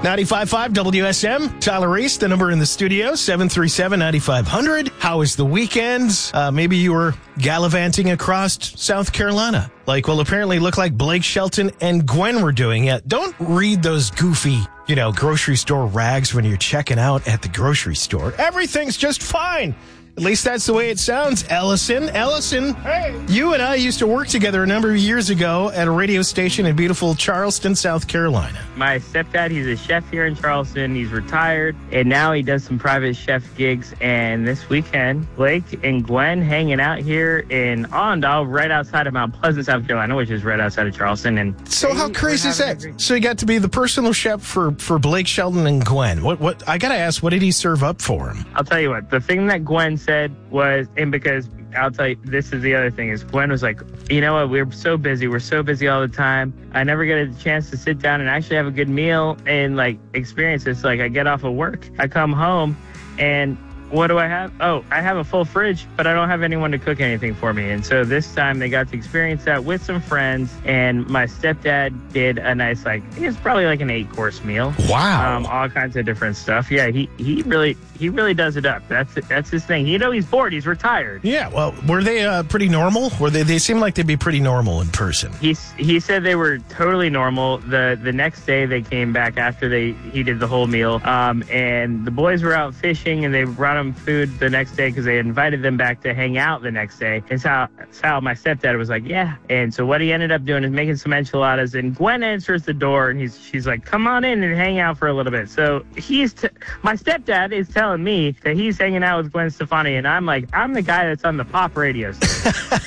95.5 WSM. Tyler Reese, the number in the studio, 737-9500. How was the weekend? Maybe you were gallivanting across South Carolina. Apparently looked like Blake Shelton and Gwen were doing it. Don't read those goofy, grocery store rags when you're checking out at the grocery store. Everything's just fine. At least that's the way it sounds, Ellison. Ellison, hey. You and I used to work together a number of years ago at a radio station in beautiful Charleston, South Carolina. My stepdad, he's a chef here in Charleston. He's retired, and now he does some private chef gigs. And this weekend, Blake and Gwen hanging out here in Allendale, right outside of Mount Pleasant, South Carolina, which is right outside of Charleston. And so how crazy is that? So you got to be the personal chef for Blake Shelton and Gwen. What I got to ask, what did he serve up for him? I'll tell you what, the thing that Gwen said was, and because I'll tell you, this is the other thing, is Gwen was like, you know what, we're so busy all the time. I never get a chance to sit down and actually have a good meal and experience this. I get off of work, I come home, and what do I have? Oh, I have a full fridge, but I don't have anyone to cook anything for me. And so this time they got to experience that with some friends, and my stepdad did a nice, it's probably an 8-course meal. Wow. All kinds of different stuff. Yeah, he really does it up. That's his thing. He's bored. He's retired. Yeah, well, were they pretty normal? They seem like they'd be pretty normal in person. He said they were totally normal. The next day they came back after he did the whole meal. And the boys were out fishing, and they brought them food the next day because they invited them back to hang out the next day. And so my stepdad was like, yeah. And so what he ended up doing is making some enchiladas, and Gwen answers the door, and she's like, come on in and hang out for a little bit. So my stepdad is telling me that he's hanging out with Gwen Stefani, and I'm like, I'm the guy that's on the pop radio station.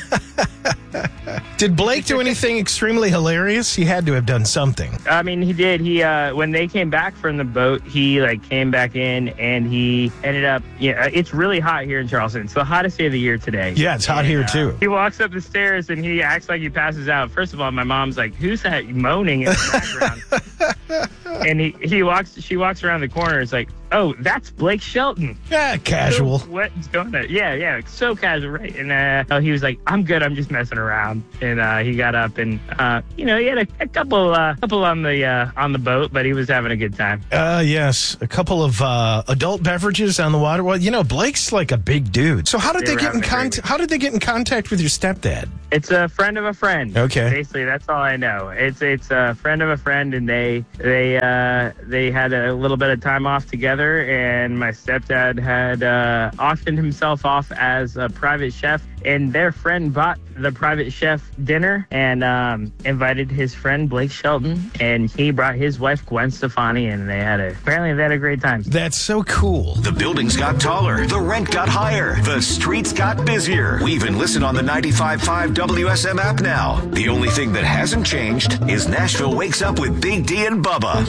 Did Blake do anything extremely hilarious? He had to have done something. I mean, he did. He when they came back from the boat, he came back in, and he ended up. Yeah, it's really hot here in Charleston. It's the hottest day of the year today. Yeah, it's hot here too. He walks up the stairs and he acts like he passes out. First of all, my mom's like, "Who's that moaning in the background?" And she walks around the corner. It's like, oh, that's Blake Shelton. Yeah, casual. So what's going on? Yeah, so casual, right? And he was like, I'm good. I'm just messing around. And he got up and he had a couple on the boat, but he was having a good time. Yes, a couple of adult beverages on the water. Well, Blake's like a big dude. So how did they get in contact? How did they get in contact with your stepdad? It's a friend of a friend. Okay. Basically, that's all I know. It's a friend of a friend, and they had a little bit of time off together, and my stepdad had auctioned himself off as a private chef, and their friend bought the private chef dinner and invited his friend Blake Shelton, and he brought his wife Gwen Stefani, and apparently they had a great time. That's so cool. The buildings got taller, the rent got higher, the streets got busier. We even listen on the 95.5 WSM app now. The only thing that hasn't changed is Nashville wakes up with Big D and Bubba.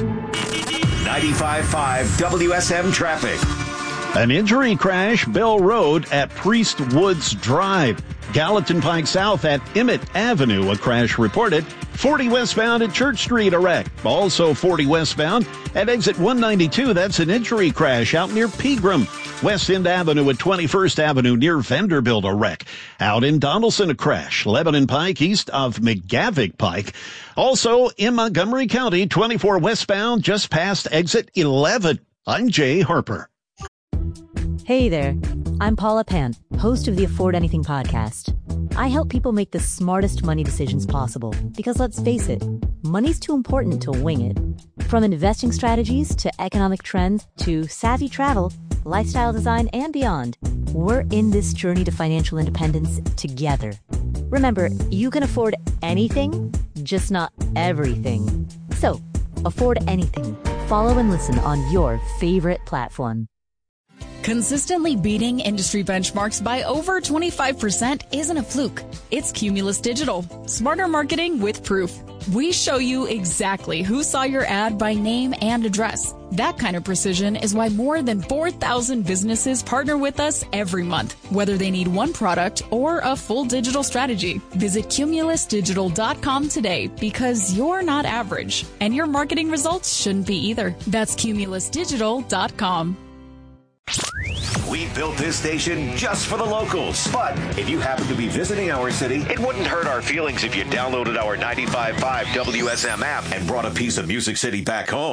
95.5 WSM traffic. An injury crash, Bell Road at Priest Woods Drive. Gallatin Pike South at Emmett Avenue, a crash reported. 40 westbound at Church Street, a wreck. Also 40 westbound at exit 192. That's an injury crash out near Pegram. West End Avenue at 21st Avenue near Vanderbilt, a wreck. Out in Donaldson, a crash. Lebanon Pike east of McGavick Pike. Also in Montgomery County, 24 westbound just past exit 11. I'm Jay Harper. Hey there, I'm Paula Pant, host of the Afford Anything podcast. I help people make the smartest money decisions possible because, let's face it, money's too important to wing it. From investing strategies to economic trends to savvy travel, lifestyle design, and beyond, we're in this journey to financial independence together. Remember, you can afford anything, just not everything. So, afford anything. Follow and listen on your favorite platform. Consistently beating industry benchmarks by over 25% isn't a fluke. It's Cumulus Digital. Smarter marketing with proof. We show you exactly who saw your ad by name and address. That kind of precision is why more than 4,000 businesses partner with us every month, whether they need one product or a full digital strategy. Visit cumulusdigital.com today because you're not average, and your marketing results shouldn't be either. That's cumulusdigital.com. We built this station just for the locals. But if you happen to be visiting our city, it wouldn't hurt our feelings if you downloaded our 95.5 WSM app and brought a piece of Music City back home.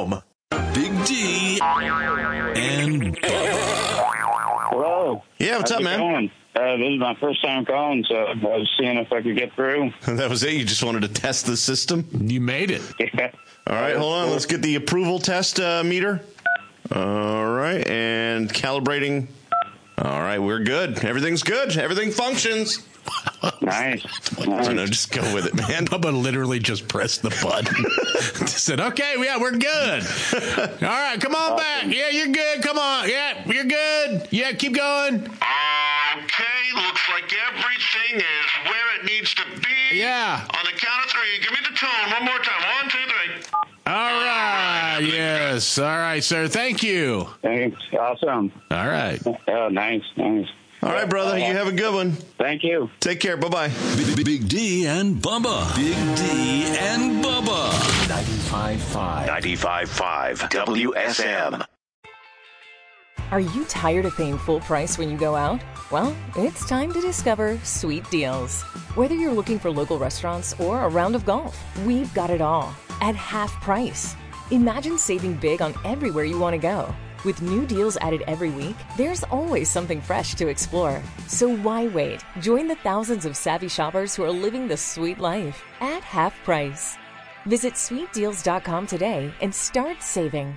Big D and Hello. Yeah, what's up, man? Going? This is my first time calling, so I was seeing if I could get through. That was it? You just wanted to test the system? You made it. Yeah. All right, hold on. Let's get the approval test meter. All right, and calibrating. All right, we're good. Everything's good. Everything functions. Nice. No, just go with it, man. Bubba literally just pressed the button. Said, okay, yeah, we're good. All right, come on back. Yeah, you're good. Come on. Yeah, you're good. Yeah, keep going. Okay, looks like everything is where it needs to be. Yeah. On the count of three, give me the tone one more time. 1, 2, 3. All right. Yes. All right, sir. Thank you. Thanks. Awesome. All right. Oh, nice. All right, brother. You have a good one. Thank you. Take care. Bye-bye. Big D and Bubba. Big D and Bubba. 95.5 WSM. Are you tired of paying full price when you go out? Well, it's time to discover Sweet Deals. Whether you're looking for local restaurants or a round of golf, we've got it all at half price. Imagine saving big on everywhere you want to go. With new deals added every week, there's always something fresh to explore. So why wait? Join the thousands of savvy shoppers who are living the sweet life at half price. Visit sweetdeals.com today and start saving.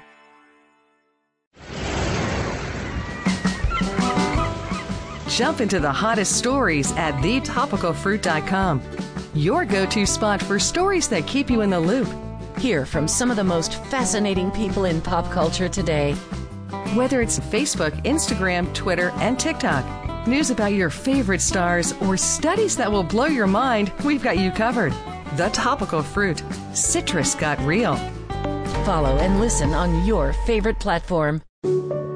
Jump into the hottest stories at thetopicalfruit.com. Your go-to spot for stories that keep you in the loop. Hear from some of the most fascinating people in pop culture today. Whether it's Facebook, Instagram, Twitter, and TikTok, news about your favorite stars, or studies that will blow your mind, we've got you covered. The Topical Fruit. Citrus got real. Follow and listen on your favorite platform.